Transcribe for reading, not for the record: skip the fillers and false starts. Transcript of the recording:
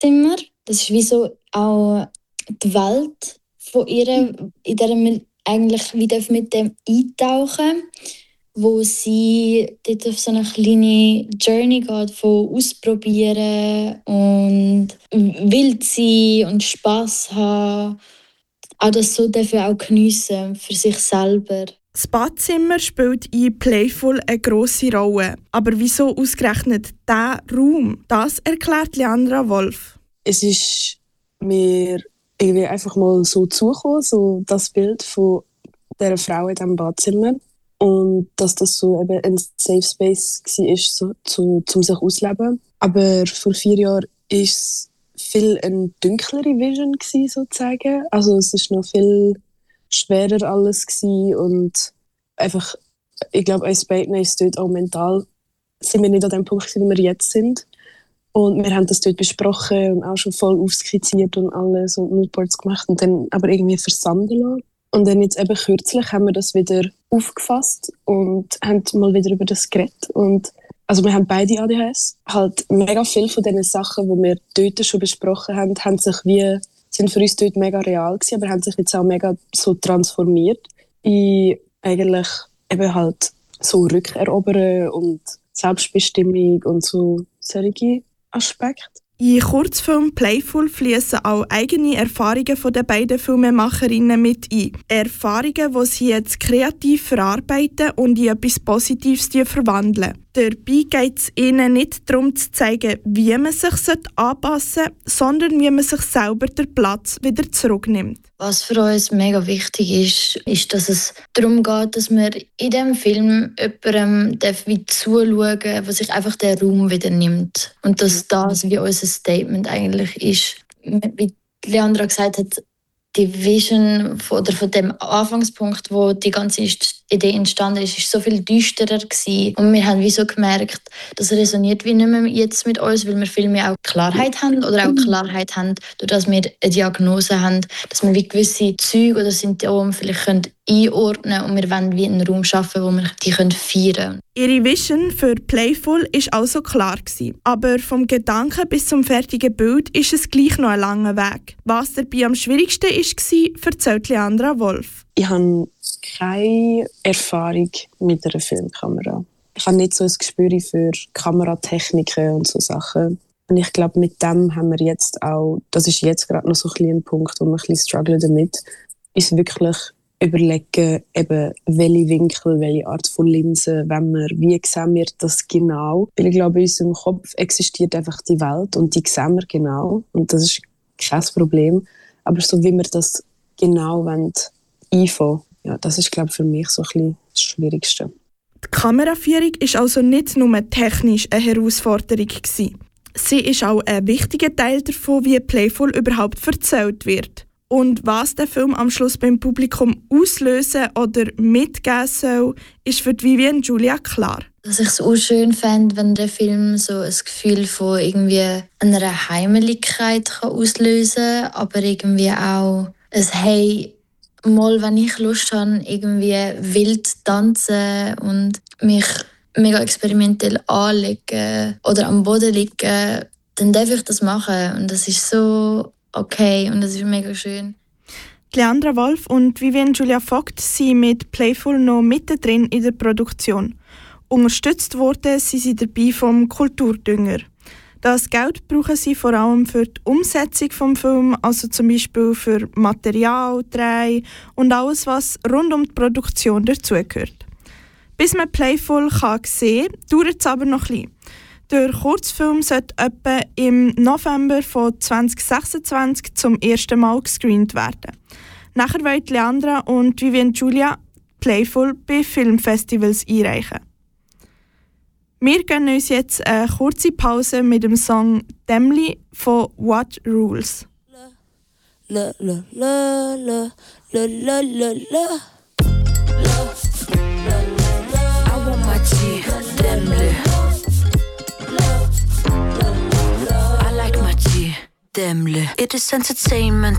Badzimmer. Das ist wie so auch die Welt von ihr, in der wir eigentlich wieder mit dem eintauchen, wo sie dort auf so eine kleine Journey geht von ausprobieren und wild sein und Spass haben. Auch das so dafür auch geniessen für sich selber. Das Badzimmer spielt in Playful eine grosse Rolle. Aber wieso ausgerechnet dieser Raum? Das erklärt Leandra Wolf. Es ist mir irgendwie einfach mal so zugekommen, so das Bild von dieser Frau in diesem Badzimmer. Und dass das so eben ein Safe Space war, so, um sich auszuleben. Aber vor 4 Jahren war es viel eine dunklere Vision sozusagen. Also es war noch viel schwerer alles und einfach, ich glaube, als beiden ist dort auch mental, sind wir nicht an dem Punkt, wo wir jetzt sind. Und wir haben das dort besprochen und auch schon voll aufskizziert und alles und Moodboards gemacht und dann aber irgendwie versanden lassen. Und dann jetzt eben kürzlich haben wir das wieder aufgefasst und haben mal wieder über das geredet. Und also wir haben beide ADHS. Halt mega viele von diesen Sachen, die wir dort schon besprochen haben, sind für uns dort mega real gewesen, aber haben sich jetzt auch mega so transformiert in eigentlich eben halt so Rückerobern und Selbstbestimmung und so solche Aspekte. In Kurzfilm Playful fließen auch eigene Erfahrungen von den beiden Filmemacherinnen mit ein. Erfahrungen, die sie jetzt kreativ verarbeiten und in etwas Positives verwandeln. Dabei geht es ihnen nicht darum zu zeigen, wie man sich anpassen sollte, sondern wie man sich selber den Platz wieder zurücknimmt. Was für uns mega wichtig ist, dass es darum geht, dass wir in diesem Film jemandem zuschauen darf, der sich einfach den Raum wieder nimmt. Und dass das wie unser Statement eigentlich ist. Wie Leandra gesagt hat, die Vision von dem Anfangspunkt, wo die ganze Idee entstanden ist so viel düsterer gewesen. Und wir haben wie so gemerkt, das resoniert wie nicht mehr jetzt mit uns, weil wir viel mehr auch Klarheit haben oder auch Klarheit haben, dadurch, dass wir eine Diagnose haben, dass wir wie gewisse Züge oder Symptome vielleicht einordnen können und wir wollen wie einen Raum schaffen, wo wir die feiern können. Ihre Vision für Playful war also klar gewesen. Aber vom Gedanken bis zum fertigen Bild ist es gleich noch ein langer Weg. Was dabei am schwierigsten war, erzählt Leandra Wolf. Ich habe keine Erfahrung mit einer Filmkamera. Ich habe nicht so ein Gespür für Kameratechniken und so Sachen. Und ich glaube, mit dem haben wir jetzt auch, das ist jetzt gerade noch so ein Punkt, wo wir ein bisschen strugglen damit, ist wirklich überlegen, eben, welche Winkel, welche Art von Linse, wie sehen wir das genau. Weil ich glaube, in unserem Kopf existiert einfach die Welt und die sehen wir genau. Und das ist kein Problem. Aber so wie wir das genau einfangen, ja, das ist, glaube ich, für mich so ein bisschen das Schwierigste. Die Kameraführung war also nicht nur technisch eine Herausforderung gewesen. Sie ist auch ein wichtiger Teil davon, wie Playful überhaupt erzählt wird. Und was der Film am Schluss beim Publikum auslösen oder mitgeben soll, ist für Vivian Julia klar. Dass ich es auch schön fände, wenn der Film so ein Gefühl von irgendwie einer Heimeligkeit auslösen kann, aber irgendwie auch ein «Hey, mal, wenn ich Lust habe, irgendwie wild tanzen und mich mega experimentell anlegen oder am Boden liegen, dann darf ich das machen. Und das ist so okay und das ist mega schön. Leandra Wolf und Vivian Julia Vogt sind mit Playful noch mittendrin in der Produktion. Unterstützt wurden sie dabei vom Kulturdünger. Das Geld brauchen sie vor allem für die Umsetzung des Films, also zum Beispiel für Material, Dreh und alles, was rund um die Produktion dazugehört. Bis man Playful sehen kann, dauert es aber noch ein bisschen. Der Kurzfilm sollte etwa im November von 2026 zum ersten Mal gescreent werden. Nachher wollen Leandra und Vivian Julia Playful bei Filmfestivals einreichen. Wir gönnen uns jetzt eine kurze Pause mit dem Song «Dämmli» von What Rules. La la la la la la la la. I want my tea, Dämmli. I like my tea, Dämmli. It is entertainment,